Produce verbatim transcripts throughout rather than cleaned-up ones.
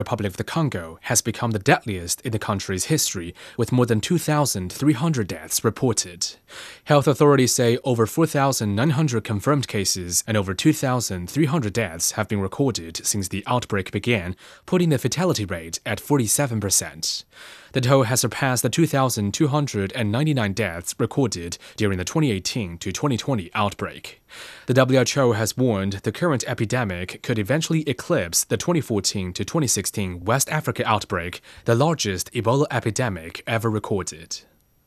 Republic of the Congo has become the deadliest in the country's history, with more than two thousand three hundred deaths reported. Health authorities say over four thousand nine hundred confirmed cases and over two thousand three hundred deaths have been recorded since the outbreak began, putting the fatality rate at forty-seven percent. The toll has surpassed the two thousand two hundred ninety-nine deaths recorded during the twenty eighteen to twenty twenty outbreak. The W H O has warned the current epidemic could eventually eclipse the twenty fourteen to twenty sixteen West Africa outbreak, the largest Ebola epidemic ever recorded.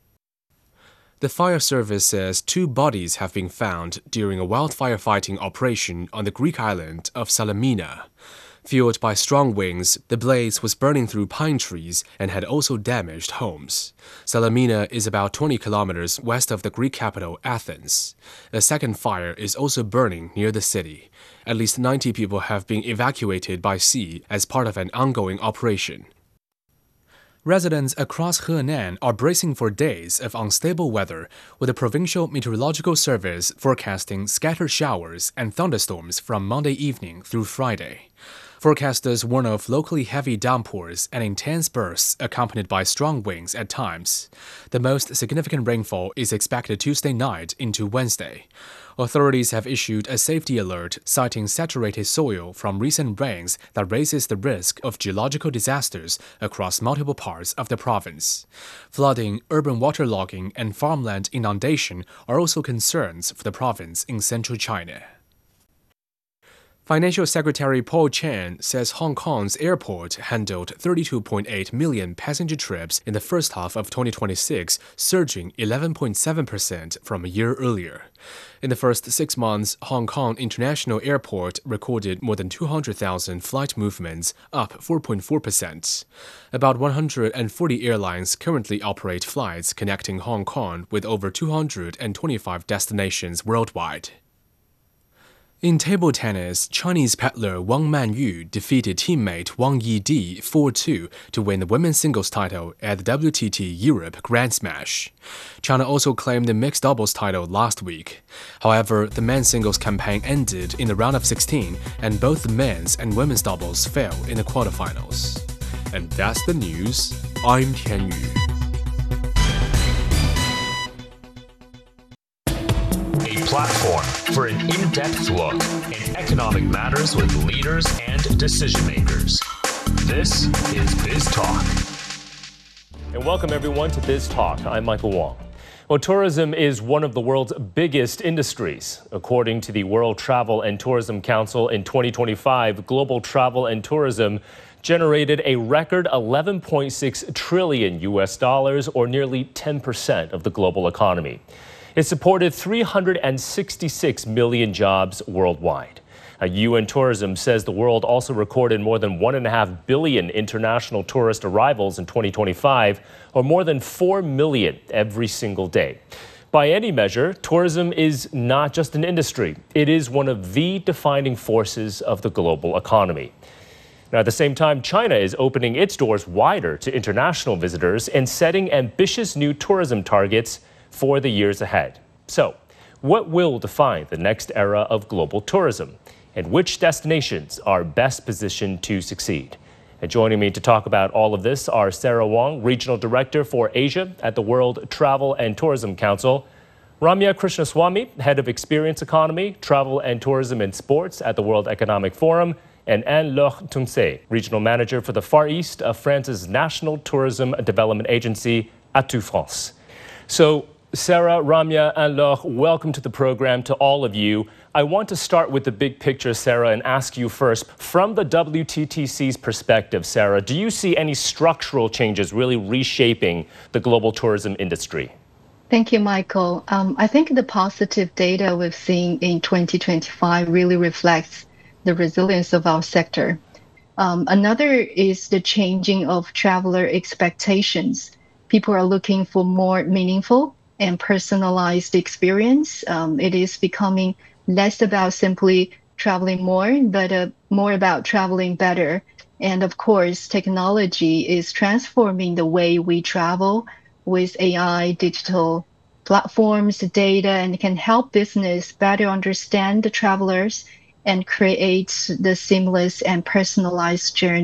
The fire service says two bodies have been found during a wildfire fighting operation on the Greek island of Salamina. Fueled by strong winds, the blaze was burning through pine trees and had also damaged homes. Salamina is about twenty kilometers west of the Greek capital, Athens. A second fire is also burning near the city. At least ninety people have been evacuated by sea as part of an ongoing operation. Residents across Henan are bracing for days of unstable weather, with the Provincial Meteorological Service forecasting scattered showers and thunderstorms from Monday evening through Friday. Forecasters warn of locally heavy downpours and intense bursts accompanied by strong winds at times. The most significant rainfall is expected Tuesday night into Wednesday. Authorities have issued a safety alert citing saturated soil from recent rains that raises the risk of geological disasters across multiple parts of the province. Flooding, urban waterlogging, and farmland inundation are also concerns for the province in central China. Financial Secretary Paul Chan says Hong Kong's airport handled thirty-two point eight million passenger trips in the first half of twenty twenty-six, surging eleven point seven percent from a year earlier. In the first six months, Hong Kong International Airport recorded more than two hundred thousand flight movements, up four point four percent. About one hundred forty airlines currently operate flights connecting Hong Kong with over two hundred twenty-five destinations worldwide. In table tennis, Chinese paddler Wang Manyu defeated teammate Wang Yidi four two to win the women's singles title at the W T T Europe Grand Smash. China also claimed the mixed doubles title last week. However, the men's singles campaign ended in the round of sixteen, and both the men's and women's doubles fell in the quarterfinals. And that's the news. I'm Tian Yu. Platform for an in-depth look in economic matters with leaders and decision makers. This is Biz Talk. And welcome everyone to Biz Talk. I'm Michael Wong. Well, tourism is one of the world's biggest industries. According to the World Travel and Tourism Council, in twenty twenty-five, global travel and tourism generated a record eleven point six trillion U S dollars, or nearly ten percent of the global economy. It supported three hundred sixty-six million jobs worldwide. Now, U N Tourism says the world also recorded more than one point five billion international tourist arrivals in twenty twenty-five, or more than four million every single day. By any measure, tourism is not just an industry. It is one of the defining forces of the global economy. Now, at the same time, China is opening its doors wider to international visitors and setting ambitious new tourism targets for the years ahead. So, what will define the next era of global tourism? And which destinations are best positioned to succeed? And joining me to talk about all of this are Sarah Wong, Regional Director for Asia at the World Travel and Tourism Council, Ramya Krishnaswamy, Head of Experience Economy, Travel and Tourism and Sports at the World Economic Forum, and Anne-Laure Tunce, Regional Manager for the Far East of France's National Tourism Development Agency, Atout France. So, Sarah, Ramya, and Anne-Laure, welcome to the program to all of you. I want to start with the big picture, Sarah, and ask you first, from the W T T C's perspective, Sarah, do you see any structural changes really reshaping the global tourism industry? Thank you, Michael. Um, I think the positive data we've seen in twenty twenty-five really reflects the resilience of our sector. Um, another is the changing of traveler expectations. People are looking for more meaningful and personalized experience. Um, it is becoming less about simply traveling more, but uh, more about traveling better. And of course, technology is transforming the way we travel with A I, digital platforms, data, and can help business better understand the travelers and create the seamless and personalized journey.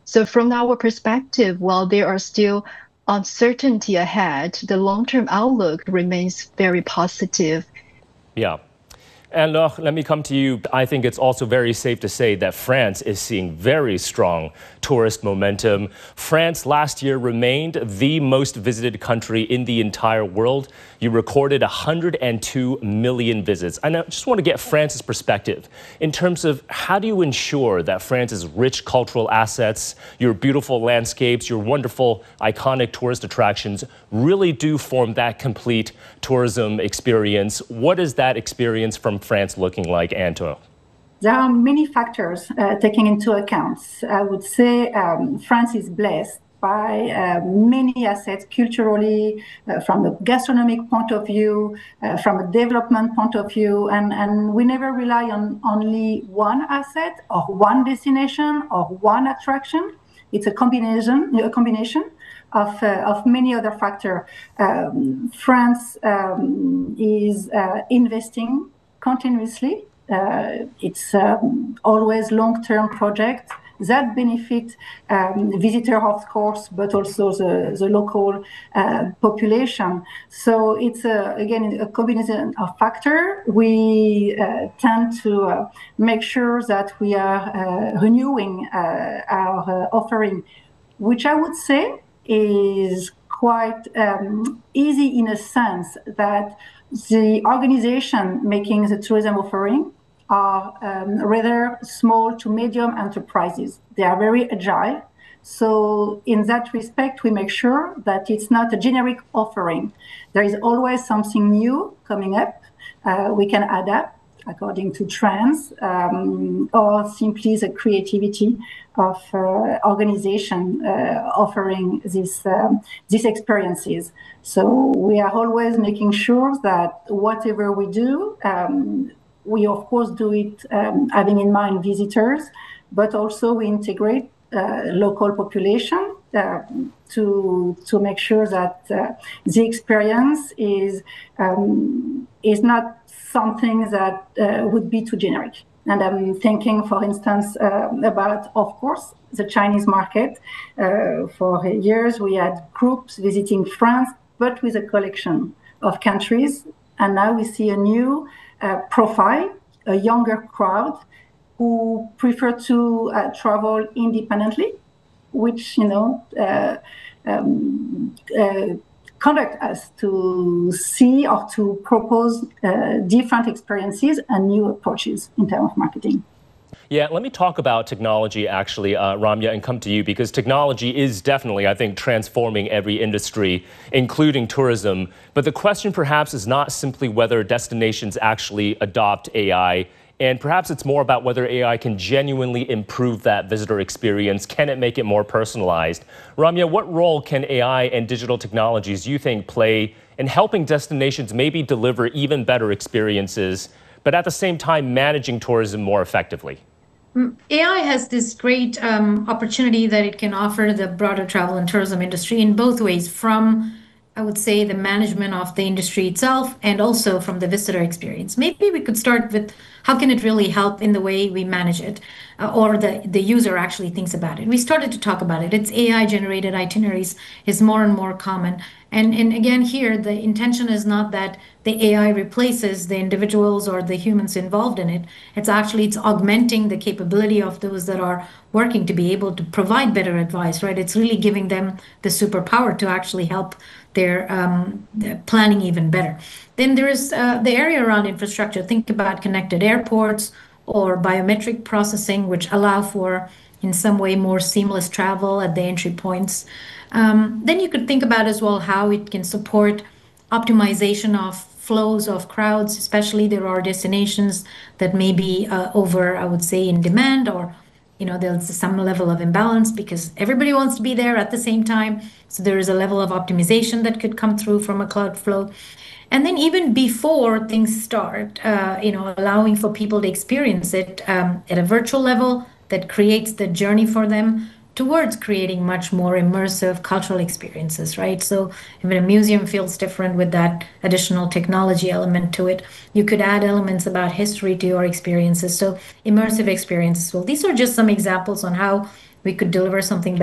So from our perspective, while there are still uncertainty ahead, the long-term outlook remains very positive. Yeah. And uh, let me come to you. I think it's also very safe to say that France is seeing very strong tourist momentum. France last year remained the most visited country in the entire world. You recorded one hundred two million visits. I just want to get France's perspective in terms of how do you ensure that France's rich cultural assets, your beautiful landscapes, your wonderful iconic tourist attractions really do form that complete tourism experience. What is that experience from France looking like, Anto? There are many factors uh, taken into account. I would say um, France is blessed by uh, many assets culturally, uh, from a gastronomic point of view, uh, from a development point of view, and, and we never rely on only one asset or one destination or one attraction. It's a combination, a combination of, uh, of many other factors. Um, France um, is uh, investing continuously. Uh, it's um, always long-term project that benefit um, visitor, of course, but also the, the local uh, population. So it's, uh, again, a combination of factors. We uh, tend to uh, make sure that we are uh, renewing uh, our uh, offering, which I would say is quite um, easy in a sense that the organization making the tourism offering are um, rather small to medium enterprises. They are very agile. So in that respect, we make sure that it's not a generic offering. There is always something new coming up. Uh, we can adapt according to trends um, or simply the creativity of uh, organization uh, offering these, um, these experiences. So we are always making sure that whatever we do, um, we of course do it um, having in mind visitors, but also we integrate uh, local population uh, to to make sure that uh, the experience is um, is not something that uh, would be too generic. And I'm thinking, for instance, uh, about, of course, the Chinese market. Uh, for years, we had groups visiting France, but with a collection of countries. And now we see a new uh, profile, a younger crowd who prefer to uh, travel independently, which, you know, uh, um, uh, conduct us to see or to propose uh, different experiences and new approaches in terms of marketing. Yeah, let me talk about technology, actually, uh, Ramya, and come to you, because technology is definitely, I think, transforming every industry, including tourism. But the question perhaps is not simply whether destinations actually adopt A I, and perhaps it's more about whether A I can genuinely improve that visitor experience. Can it make it more personalized? Ramya, what role can A I and digital technologies, you think, play in helping destinations maybe deliver even better experiences, but at the same time managing tourism more effectively? A I has this great um, opportunity that it can offer the broader travel and tourism industry in both ways, from, I would say, the management of the industry itself and also from the visitor experience. Maybe we could start with how can it really help in the way we manage it, uh, or the, the user actually thinks about it. We started to talk about it. It's A I-generated itineraries is more and more common. And, and again, here, the intention is not that the A I replaces the individuals or the humans involved in it. It's actually, it's augmenting the capability of those that are working to be able to provide better advice, right? It's really giving them the superpower to actually help their um, planning even better. Then there's uh, the area around infrastructure. Think about connected airports or biometric processing, which allow for, in some way, more seamless travel at the entry points. Um, then you could think about as well how it can support optimization of flows of crowds, especially there are destinations that may be uh, over, I would say, in demand, or you know, there's some level of imbalance because everybody wants to be there at the same time. So there is a level of optimization that could come through from a cloud flow. And then even before things start, uh, you know, allowing for people to experience it um, at a virtual level that creates the journey for them towards creating much more immersive cultural experiences, right? So if a museum feels different with that additional technology element to it, you could add elements about history to your experiences. So immersive experiences. Well, these are just some examples on how we could deliver something